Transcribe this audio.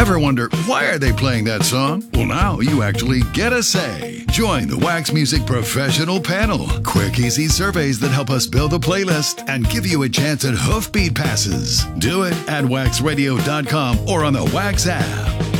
Ever wonder, why are they playing that song? Well, now you actually get a say. Join the Wax Music Professional Panel. Quick, easy surveys that help us build a playlist and give you a chance at hoofbeat passes. Do it at waxradio.com or on the Wax app.